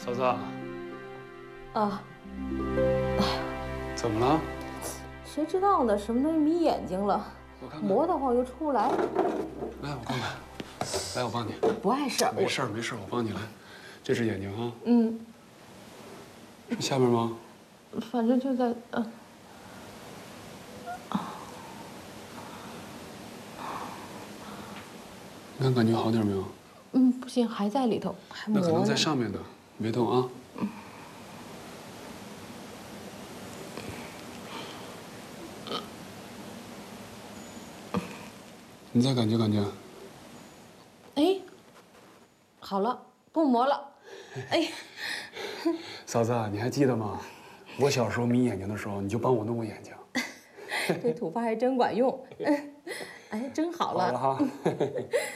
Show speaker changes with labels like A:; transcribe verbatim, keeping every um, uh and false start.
A: 嫂子。
B: 啊。
A: 怎么了？
B: 谁知道呢？什么东西迷眼睛了？
A: 我看看。
B: 磨得慌又出不来。
A: 来，我看看。来，我帮你。
B: 不碍事。
A: 没事没事，我帮你来。这是眼睛哈。
B: 嗯。
A: 是下面吗？
B: 反正就在嗯。
A: 你看感觉好点没有？
B: 嗯，不行，还在里头，还磨呢。
A: 那可能在上面呢，别动啊。你再感觉感觉。
B: 哎，好了，不磨了。哎，
A: 嫂子，你还记得吗？我小时候迷眼睛的时候，你就帮我弄过眼睛。
B: 这土发还真管用。哎，真好了。
A: 好了哈。